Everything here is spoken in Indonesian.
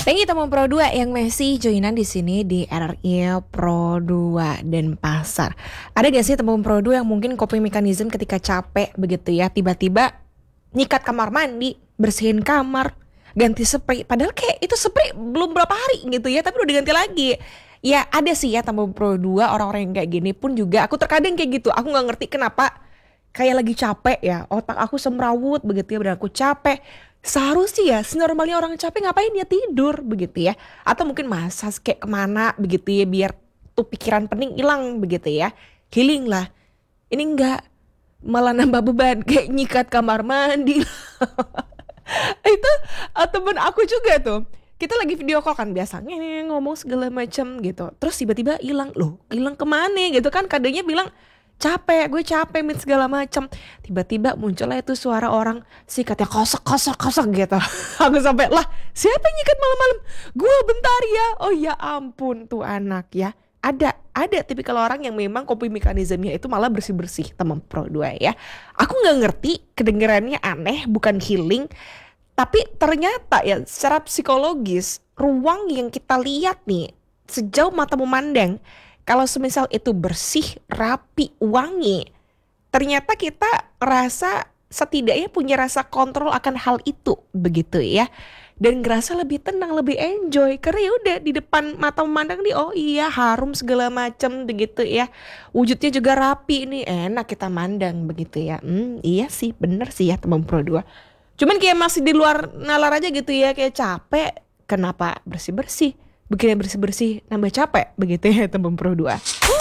Thank you teman Pro 2 yang masih joinan di sini di RRI Pro 2 dan Pasar. Ada gak sih teman Pro 2 yang mungkin coping mechanism ketika capek begitu ya, tiba-tiba nyikat kamar mandi, bersihin kamar, ganti spray, padahal kayak itu spray belum berapa hari gitu ya, tapi udah diganti lagi. Ya ada sih ya teman Pro 2 orang-orang yang kayak gini pun juga aku terkadang kayak gitu. Aku nggak ngerti kenapa kayak lagi capek ya, otak aku semrawut begitu ya, dan aku capek. Seharusnya ya, senormalnya orang capek ngapain dia tidur begitu ya. Atau mungkin massage kayak kemana begitu ya, biar tuh pikiran pening hilang begitu ya. Healing lah. Ini enggak, malah nambah beban kayak nyikat kamar mandi. Itu temen aku juga tuh. Kita lagi video call kan biasanya ngomong segala macam gitu. Terus tiba-tiba hilang. Loh, hilang kemana gitu kan, kadangnya bilang capek, gue capek mit segala macam. Tiba-tiba munculnya itu suara orang sikatnya kosok kosok kosok gitu. Aku sampai lah, siapa yang nyikat malam-malam? Gue bentar ya. Oh ya ampun tuh anak ya. Ada tipikal orang yang memang coping mekanismenya itu malah bersih-bersih teman Pro 2 ya. Aku nggak ngerti, kedengarannya aneh, bukan healing. Tapi ternyata ya secara psikologis, ruang yang kita lihat nih sejauh mata memandang, kalau semisal itu bersih, rapi, wangi, ternyata kita rasa setidaknya punya rasa kontrol akan hal itu begitu ya. Dan ngerasa lebih tenang, lebih enjoy. Karena ya udah di depan mata memandang nih, oh iya harum segala macam begitu ya. Wujudnya juga rapi nih, enak kita mandang begitu ya. Iya sih, bener sih ya teman Pro 2. Cuman kayak masih di luar nalar aja gitu ya, kayak capek. Kenapa bersih-bersih? Bikinnya bersih-bersih nambah capek begitu ya teman Pro 2.